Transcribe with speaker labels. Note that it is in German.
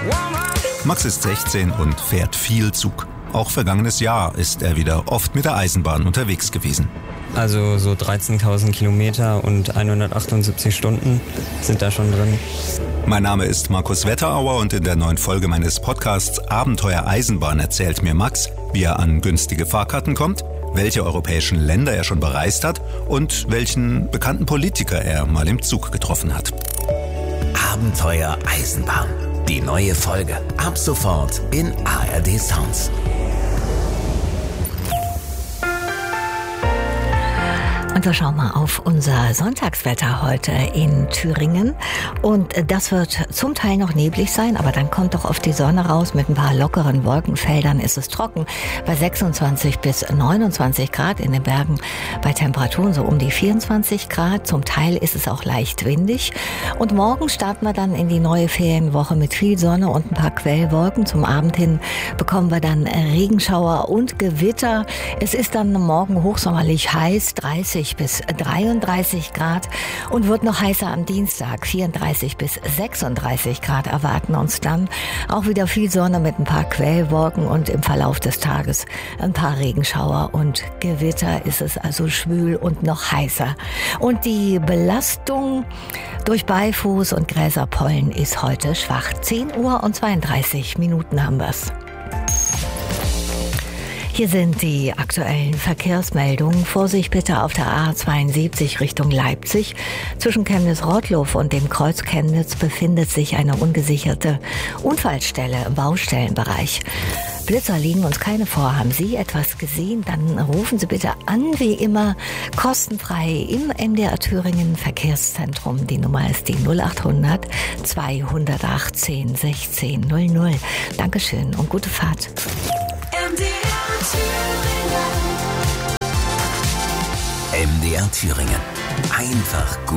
Speaker 1: Max ist 16 und fährt viel Zug. Auch vergangenes Jahr ist er wieder oft mit der Eisenbahn unterwegs gewesen.
Speaker 2: Also so 13.000 Kilometer und 178 Stunden sind da schon drin.
Speaker 1: Mein Name ist Markus Wetterauer und in der neuen Folge meines Podcasts Abenteuer Eisenbahn erzählt mir Max, wie er an günstige Fahrkarten kommt, welche europäischen Länder er schon bereist hat und welchen bekannten Politiker er mal im Zug getroffen hat.
Speaker 3: Abenteuer Eisenbahn. Die neue Folge ab sofort in ARD Sounds.
Speaker 4: Und wir schauen mal auf unser Sonntagswetter heute in Thüringen. Und das wird zum Teil noch neblig sein, aber dann kommt doch oft die Sonne raus. Mit ein paar lockeren Wolkenfeldern ist es trocken. Bei 26 bis 29 Grad in den Bergen, bei Temperaturen so um die 24 Grad. Zum Teil ist es auch leicht windig. Und morgen starten wir dann in die neue Ferienwoche mit viel Sonne und ein paar Quellwolken. Zum Abend hin bekommen wir dann Regenschauer und Gewitter. Es ist dann morgen hochsommerlich heiß, 30 bis 33 Grad und wird noch heißer am Dienstag. 34 bis 36 Grad erwarten uns dann. Auch wieder viel Sonne mit ein paar Quellwolken und im Verlauf des Tages ein paar Regenschauer und Gewitter. Ist es also schwül und noch heißer. Und die Belastung durch Beifuß und Gräserpollen ist heute schwach. 10 Uhr und 32 Minuten haben wir's. Hier sind die aktuellen Verkehrsmeldungen. Vorsicht bitte auf der A72 Richtung Leipzig. Zwischen Chemnitz-Rottluff und dem Kreuz Chemnitz befindet sich eine ungesicherte Unfallstelle im Baustellenbereich. Blitzer liegen uns keine vor. Haben Sie etwas gesehen? Dann rufen Sie bitte an, wie immer, kostenfrei im MDR Thüringen Verkehrszentrum. Die Nummer ist die 0800 218 1600. Dankeschön und gute Fahrt.
Speaker 3: MDR Thüringen. Einfach gut.